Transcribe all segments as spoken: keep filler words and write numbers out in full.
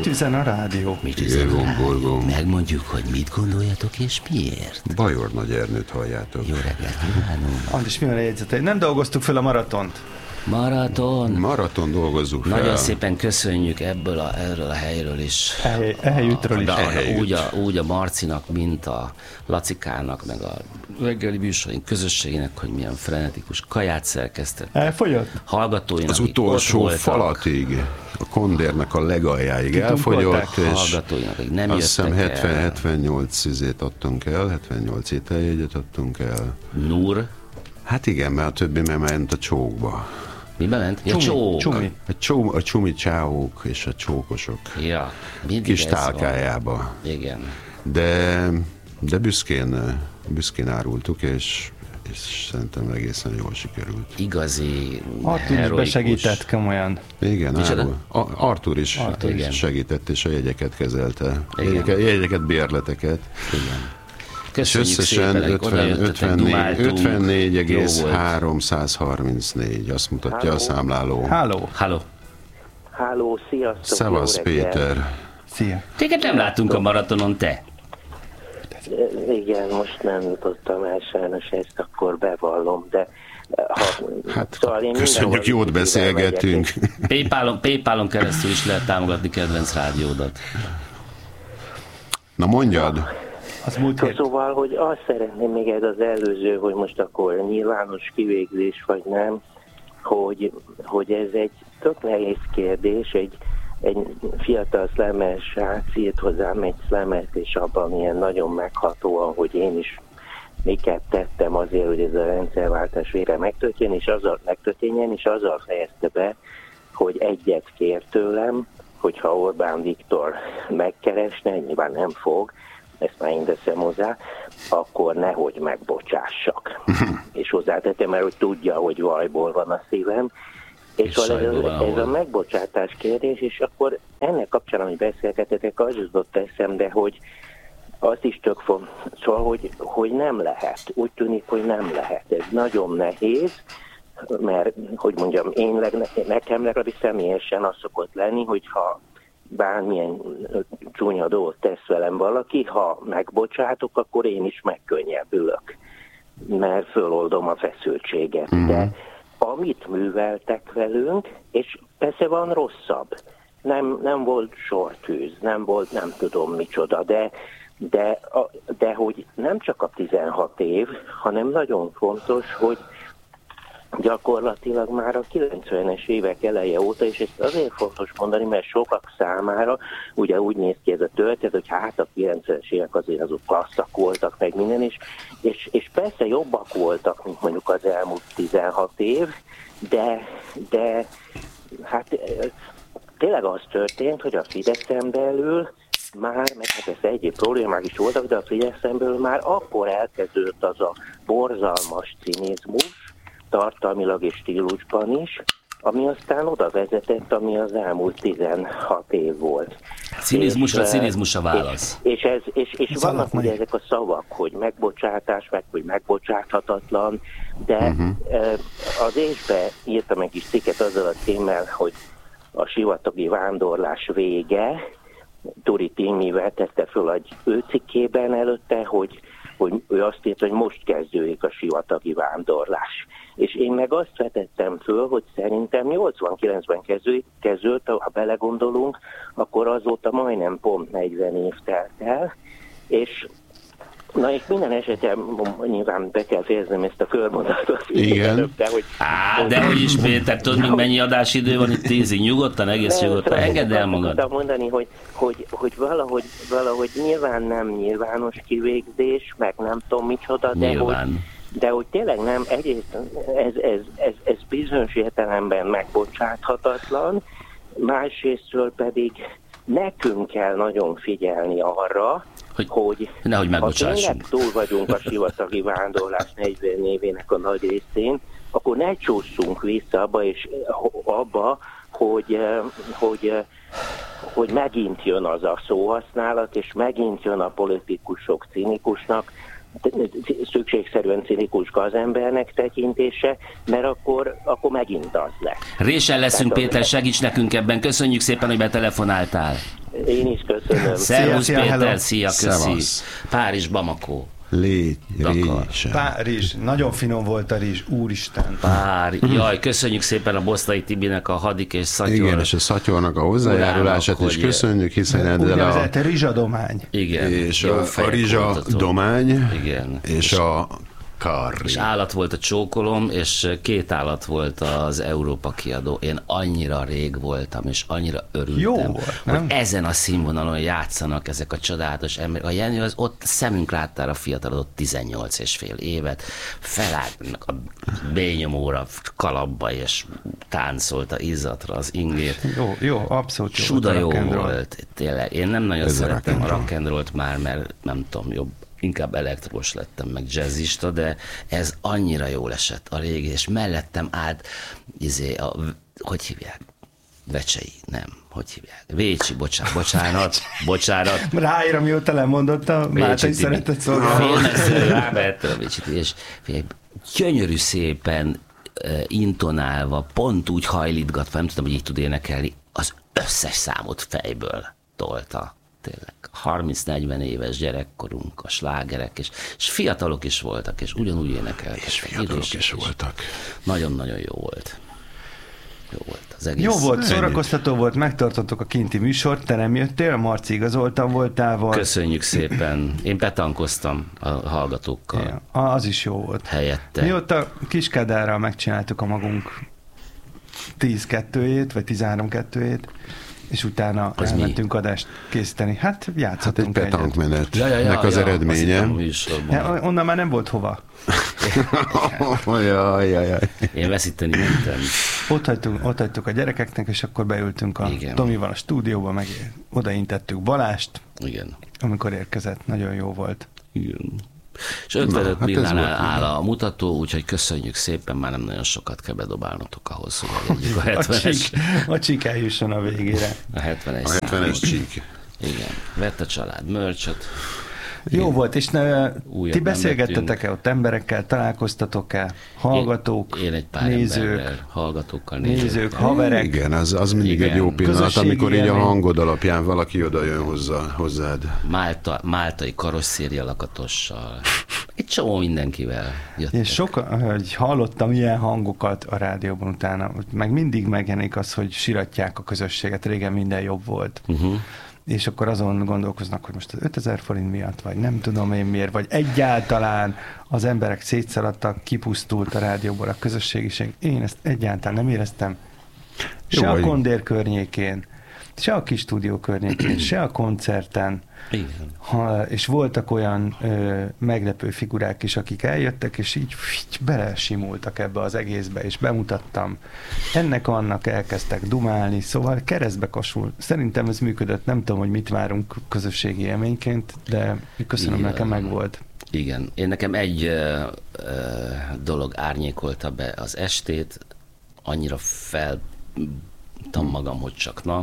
Mit üzen a rádió? Mit üzen a rádió? Megmondjuk, hogy mit gondoljatok és miért. Bajor Nagy Ernőt halljátok. Jó reggelt kívánunk. Andis, mi van a jegyzetei? Nem dolgoztuk fel a maratont. Maraton. Maraton dolgozzuk fel. Nagyon szépen köszönjük ebből a, erről a helyről is. Ehelyüttről is. A, úgy, a, úgy a Marcinak, mint a Lacikának, meg a reggeli műsorink közösségének, hogy milyen frenetikus kaját szerkesztett. Elfogyott? Hallgatóinak, az utolsó falatig, a kondérnek a legaljáig elfogyott, és hallgatóinak, akik nem azt hiszem hetven hetvennyolc izét adtunk el, hetvennyolc ételjegyet adtunk el. Nur? Hát igen, mert a többi ment a csókba. Miben ment? Ja, csumi, csók. Csumi. A, csó, a csumi csáók és a csókosok. Ja, kis tálkájába. Igen. De, de büszkén, büszkén árultuk, és, és szerintem egészen jól sikerült. Igazi, Artur is besegített komolyan. Igen, árul. Artur is, Artur, is igen. segített, és a jegyeket kezelte. Igen. Jegyeket, jegyeket, bérleteket. Igen. És összesen ötvennégy egész háromszázharmincnégy, azt mutatja Háló. a számláló. Háló. Háló. Háló, sziasztok. Szevasz, Péter. Szia. Téged nem láttunk a maratonon, te. Igen, most nem jutottam el sajnos, ezt akkor bevallom, de ha, hát szóval én köszönjük, jót beszélgetünk. Paypalon, Paypalon keresztül is lehet támogatni kedvenc rádiódat. Na mondjad. Az múlt hét. Szóval, hogy azt szeretném még ez az előző, hogy most akkor nyilvános kivégzés vagy nem, hogy, hogy ez egy tök nehéz kérdés, egy, egy fiatal szlemmer srác írt hozzám egy szlemert, és abban ilyen nagyon meghatóan, hogy én is miket tettem azért, hogy ez a rendszerváltás végre megtörténjen, és azzal megtörténjen, és azzal fejezte be, hogy egyet kér tőlem, hogyha Orbán Viktor megkeresne, nyilván nem fog, ezt már én teszem hozzá, akkor nehogy megbocsássak. És hozzátettem, mert hogy tudja, hogy vajból van a szívem. És, és szóval ez, a, ez a megbocsátás kérdés, és akkor ennek kapcsán, hogy beszélgetetek, az jutott eszembe, hogy az is tök fontos, szóval, hogy, hogy nem lehet. Úgy tűnik, hogy nem lehet. Ez nagyon nehéz, mert, hogy mondjam, én nekem legalábbis személyesen az szokott lenni, hogyha bármilyen csúnya dolgot tesz velem valaki, ha megbocsátok, akkor én is megkönnyebbülök, mert föloldom a feszültséget. Mm. De amit műveltek velünk, és persze van rosszabb, nem, nem volt sortűz, nem volt nem tudom micsoda, de, de, de hogy nem csak a tizenhat év, hanem nagyon fontos, hogy gyakorlatilag már a kilencvenes évek eleje óta, és ezt azért fontos mondani, mert sokak számára ugye úgy néz ki ez a történet, hogy hát a kilencvenes évek azért azok klasszak voltak, meg minden is, és, és persze jobbak voltak, mint mondjuk az elmúlt tizenhat év, de, de hát tényleg az történt, hogy a Fideszen belül már, meg hát ez egyéb problémák is voltak, de a Fideszen belül már akkor elkezdődött az a borzalmas cinizmus, tartalmilag és stílusban is, ami aztán oda vezetett, ami az elmúlt tizenhat év volt. Cinizmusra cinizmus a válasz. És, és, ez, és, és vannak ugye ezek a szavak, hogy megbocsátás, meg hogy megbocsáthatatlan, de uh-huh. az ésbe írtam egy kis cikket azzal a címmel, hogy a sivatagi vándorlás vége, Turi Timivel tette föl egy ő cikkében előtte, hogy, hogy ő azt írta, hogy most kezdődik a sivatagi vándorlás. És én meg azt vetettem föl, hogy szerintem nyolcvankilencben kezdődött, ha belegondolunk, akkor azóta majdnem pont negyven év telt el, és na és minden esetben nyilván be kell fejeznem ezt a fölmondatot. Igen. Előtte, hogy, Á, de hogy is, Péter, tudod, még mennyi adásidő van itt tízig? Nyugodtan, egész nem, nyugodtan. Engedd el magad. Tudom mondani, hogy, hogy, hogy valahogy, valahogy nyilván nem nyilvános kivégzés, meg nem tudom micsoda, de nyilván. hogy De hogy tényleg nem, egyrészt ez, ez, ez, ez bizonyos értelemben megbocsáthatatlan, másrésztről pedig nekünk kell nagyon figyelni arra, hogy, hogy nehogy ha tényleg túl vagyunk a sivatagi vándorlás negyven évének a nagy részén, akkor ne csúszunk vissza abba, és abba, hogy, hogy, hogy megint jön az a szóhasználat, és megint jön a politikusok cinikusnak, szükségszerűen cinikus gazembernek tekintése, mert akkor, akkor megint az lesz. Résen leszünk, Péter, segíts nekünk ebben. Köszönjük szépen, hogy betelefonáltál. Én is köszönöm. Szervusz Szia, Péter, hello. szia, köszi. Szevasz. Párizs, Bamako. Légy, Dakar. résen. Pá, rizs. Nagyon finom volt a rizs. Úristen. Pár, jaj, köszönjük szépen a Bosztai Tibinek, a Hadik és Szatyor. Igen, és a Szatyornak a hozzájárulását Urának, is hogy- köszönjük, hiszen ezzel a, Úgynevezett rizsadomány. Igen, és jó a, a fejek rizsa voltatok. domány, Igen. és a karri. És állat volt a csókolom, és két állat volt az Európa kiadó. Én annyira rég voltam, és annyira örültem, Jó volt, hogy nem? ezen a színvonalon játszanak ezek a csodálatos emberek. A Jenny az ott szemünk láttára fiatalodott tizennyolc és fél évet, felállt a bényomóra kalapba, és táncolta izzatra az ingét. Jó, jó, abszolút jó. Suda volt a jó rock and roll. volt, tényleg. Én nem nagyon Ez a szerettem a rock and roll. rock and rollt már, mert nem tudom, jobb, inkább elektrós lettem, meg jazzista, de ez annyira jól esett a régi, és mellettem állt, izé, a, hogy hívják? Vecsei, nem, hogy hívják? Vécsi, bocsánat, bocsánat, bocsánat. Ráér, mióta lemondottam, Mátai szeretett szolgálni. Félmező, rábehettem a Vécsit, és figyelj, gyönyörű szépen uh, intonálva, pont úgy hajlítgatva, nem tudom, hogy így tud énekelni, az összes számot fejből tolta. Tényleg harminc-negyven éves gyerekkorunk, a slágerek, és, és fiatalok is voltak, és ugyanúgy énekeltek. És fiatalok is voltak. Nagyon-nagyon jó volt. Jó volt az egész. Jó volt, Ennyit. szórakoztató volt, megtartottuk a kinti műsort, te nem jöttél, Marci igazoltan voltál. Volt. Köszönjük szépen. Én petankoztam a hallgatókkal Ja, az is jó volt. helyette. Mióta Kiskádárral megcsináltuk a magunk tíz kettőjét, vagy tizenhárom kettőjét, és utána Az elmentünk adást készíteni. Hát Hát egy játszottunk egyet. petankmenet. Ja, ja, ja, Nek az ja, azt eredménye. hittem a műsorban. Ja, onnan már nem volt hova. Jaj, jaj, jaj. Én veszíteni mentem. Ott hagytuk, ott hagytuk a gyerekeknek, és akkor beültünk a Igen. Tomival a stúdióba, meg odaintettük Balást, Igen. amikor érkezett. Nagyon jó volt. Igen. És ötvenöt hát ez millánál volt, áll a mutató, úgyhogy köszönjük szépen, már nem nagyon sokat kell bedobálnotok ahhoz, hogy elérjük a A hetvenes. csík, a csík eljusson a végére. A hetvenes. A hetvenes számot. csík. Igen. Vett a család mörcsöt. Jó volt, és ne, Újabb ti nem beszélgettetek-e ott emberekkel, találkoztatok-e, hallgatók, Én, én egy pár nézők, emberrel, hallgatókkal, nézők. nézők, haverek. Igen, az, az mindig Igen. egy jó pillanat, Közösségi amikor így a élmény. hangod alapján valaki oda jön hozzá, hozzád. Málta, máltai karosszéria lakatossal. Egy csomó mindenkivel jöttek. És sok, hogy hallottam ilyen hangokat a rádióban utána, meg mindig megjelenik az, hogy siratják a közösséget, régen minden jobb volt. Uh-huh. És akkor azon gondolkoznak, hogy most az ötezer forint miatt, vagy nem tudom én miért, vagy egyáltalán az emberek szétszaladtak, kipusztult a rádióból a közösségiség. Én ezt egyáltalán nem éreztem. Se Jó, a vagy- Kondér környékén, se a kis stúdió környékén, se a koncerten. Igen. Ha, és voltak olyan ö, meglepő figurák is, akik eljöttek, és így, így belesimultak ebbe az egészbe, és bemutattam. Ennek annak elkezdtek dumálni, szóval keresztbe kasul. Szerintem ez működött, nem tudom, hogy mit várunk közösségi élményként, de köszönöm, Igen. nekem megvolt. Igen. Én nekem egy ö, ö, dolog árnyékolta be az estét, annyira feltam magam, hogy csak na.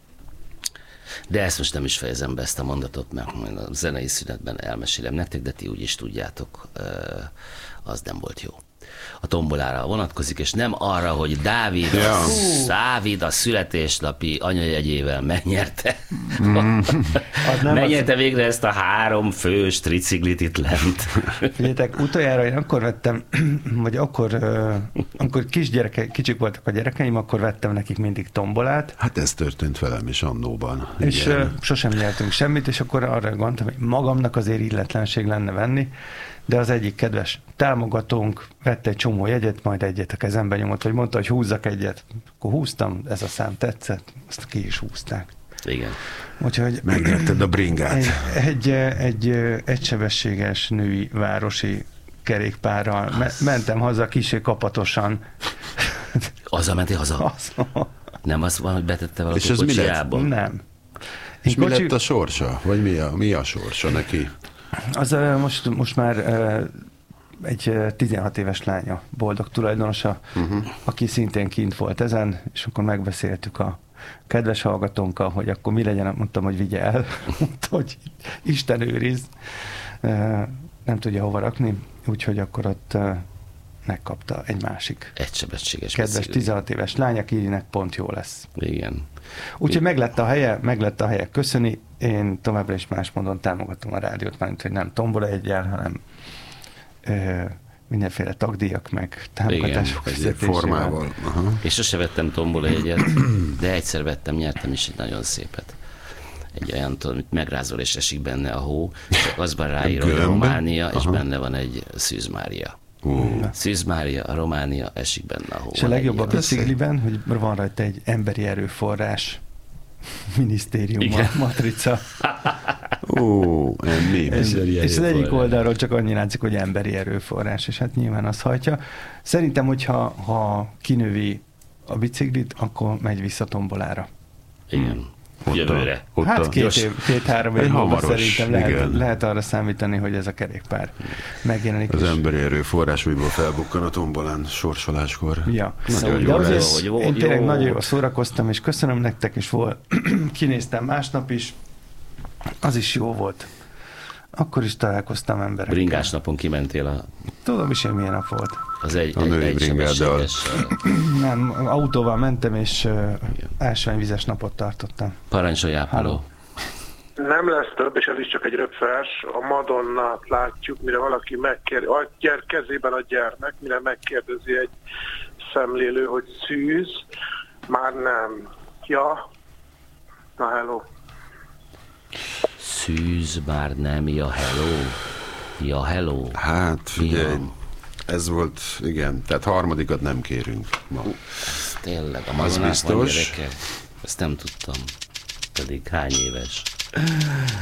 De ezt most nem is fejezem be, ezt a mondatot, mert majd a zenei szünetben elmesélem nektek, de ti úgy is tudjátok, ö, az nem volt jó. A tombolára vonatkozik, és nem arra, hogy Dávid, Ja. a, Dávid a születésnapi anyajegyével megnyerte. Mm. Az nem megnyerte végre ezt a három fős triciklit itt lent. Figyeljetek, utoljára én akkor vettem, vagy akkor, ö, amikor kisgyereke, kicsik voltak a gyerekeim, akkor vettem nekik mindig tombolát, Hát ez történt velem is annóban. és Igen. ö, sosem nyertünk semmit, és akkor arra gondoltam, hogy magamnak azért illetlenség lenne venni, de az egyik kedves támogatónk vette egy csomó jegyet, majd egyet a kezembe nyomott, vagy mondta, hogy húzzak egyet. Akkor húztam, ez a szám tetszett, azt ki is húzták. Igen. Úgyhogy Megnyerted a bringát. egy, egy, egy, egy egysebességes női városi kerékpárral me- mentem haza kissé kapatosan. Azzal mentél haza? Az, Nem az van, hogy betette valaki És ez mi lett? kocsijába? nem. És Én mi kocsi- lett a sorsa? Vagy mi a, mi a sorsa neki? Az ö, most, most már ö, egy ö, tizenhat éves lánya, boldog tulajdonosa, uh-huh. aki szintén kint volt ezen, és akkor megbeszéltük a kedves hallgatónkkal, hogy akkor mi legyen, mondtam, hogy vigye el, mondta, hogy Isten őriz, Ö, nem tudja hova rakni, úgyhogy akkor ott ö, megkapta egy másik Egysebességes kedves bicikli. tizenhat éves lány, akinek pont jó lesz. Igen. Úgyhogy meglett a helye, meglett a helye köszöni. Én továbbra is más módon támogatom a rádiót, mármint, hogy nem tombola egyel, hanem ö, mindenféle tagdíjak meg támogatások Egyéb formával. Aha. És sose vettem tombola egyet, de egyszer vettem, nyertem is egy nagyon szépet. Egy olyan, amit megrázol, és esik benne a hó, csak azban ráír, hogy Románia, és benne van egy Szűz Mária. Uh. Szűz Mária, a Románia, esik benne a hó. És a legjobb a bicikliben, hogy van rajta egy emberi erőforrás minisztérium, igen. matrica. Ó, mi? És, és az egyik oldalról csak annyi látszik, hogy emberi erőforrás, és hát nyilván az hajtja. Szerintem, hogyha ha kinövi a biciklit, akkor megy vissza tombolára. Igen. Ott Jövőre. A, ott hát a, két, év, két-három év múlva szerintem lehet, igen. lehet arra számítani, hogy ez a kerékpár megjelenik. Az is. emberi erőforrás újból felbukkan a tombolán sorsoláskor. Ja. Szóval De azért jó, hogy jó, én tényleg jó. nagyon jól szórakoztam, és köszönöm nektek, és volt, kinéztem másnap is, az is jó volt. Akkor is találkoztam emberekkel. Bringás napon kimentél a... Tudom is, hogy milyen nap volt. Az egy, A egy, női egy bringáddal. Nem, autóval mentem, és uh, ásványvizes napot tartottam. Parancsolj, Ápoló. Nem lesz több, és ez is csak egy röpfás. A Madonnát látjuk, mire valaki megkérdezi, a gyere, kezében a gyermek, mire megkérdezi egy szemlélő, hogy szűz, már nem. Ja, na hello. Szűz, már nem, ja hello. Ja hello. Hát figyelj, Ja. ez volt, igen, tehát harmadikat nem kérünk ma. Ez tényleg, a Az Madonnák van biztos. gyereke. Ezt nem tudtam. Pedig hány éves?